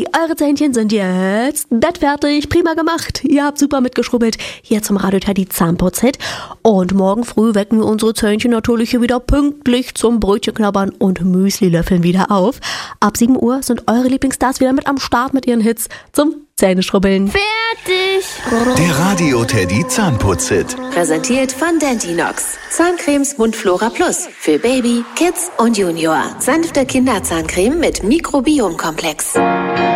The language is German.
eure Zähnchen sind jetzt bettfertig, prima gemacht. Ihr habt super mitgeschrubbelt. Hier zum Radio Teddy Zahnputz-Hit. Und morgen früh wecken wir unsere Zähnchen natürlich hier wieder pünktlich zum Brötchenknabbern und Müsli-Löffeln wieder auf. Ab 7 Uhr sind eure Lieblingsstars wieder mit am Start mit ihren Hits zum Zähneschrubbeln. Fertig! Der Radio Teddy Zahnputz-Hit. Präsentiert von Dentinox. Zahncremes Mundflora Plus. Für Baby, Kids und Junior. Sanfte Kinderzahncreme mit Mikrobiomkomplex.